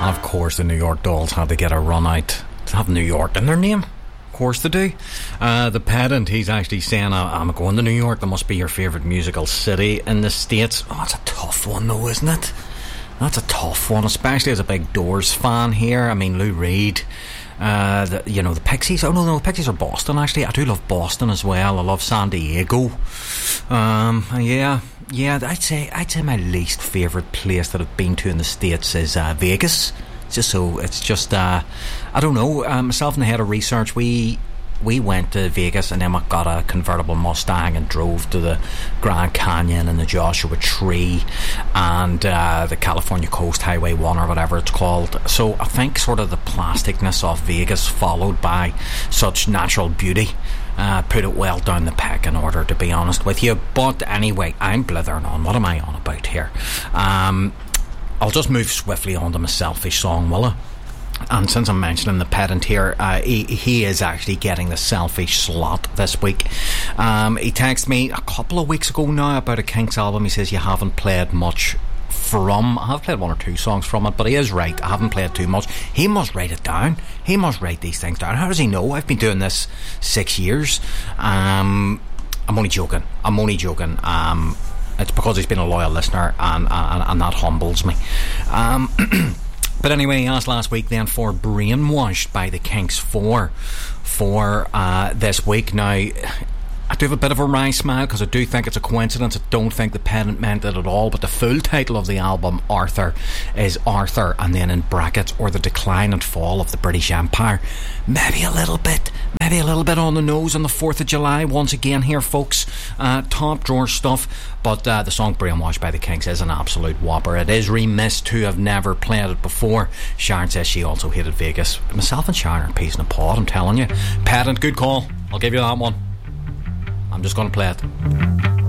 And of course the New York Dolls had to get a run out to have New York in their name. Of course they do. The Pedant, he's actually saying, I'm going to New York, that must be your favourite musical city in the States. Oh, that's a tough one though, isn't it? That's a tough one, especially as a big Doors fan here. I mean, Lou Reed, the Pixies. Oh no, the Pixies are Boston actually. I do love Boston as well. I love San Diego. Yeah, I'd say my least favourite place that I've been to in the States is Vegas. I don't know. Myself and the head of research, we went to Vegas and then we got a convertible Mustang and drove to the Grand Canyon and the Joshua Tree and the California Coast Highway 1 or whatever it's called. So I think sort of the plasticness of Vegas followed by such natural beauty put it well down the peg, in order to be honest with you. But anyway, I'm blithering on. What am I on about here? I'll just move swiftly on to my selfish song, will I? And since I'm mentioning the Pedant here, he is actually getting the selfish slot this week. He texted me a couple of weeks ago now about a Kinks album. He says, you haven't played much from. I have played one or two songs from it, but he is right, I haven't played too much. He must write it down. He must write these things down. How does he know? I've been doing this 6 years. I'm only joking. It's because he's been a loyal listener, and that humbles me. But anyway, he asked last week then for Brainwashed by the Kinks for this week. Now, I do have a bit of a wry smile because I do think it's a coincidence. I don't think the Pedant meant it at all, but the full title of the album, Arthur, is Arthur and then in brackets, or the decline and fall of the British Empire. Maybe a little bit on the nose on the 4th of July once again here, folks. Top drawer stuff. But the song Brainwashed by the Kinks is an absolute whopper. It is remiss to have never played it before. Sharon says she also hated Vegas. Myself and Sharon are peas in a pod, I'm telling you. Pedant, good call. I'll give you that one. I'm just going to play it.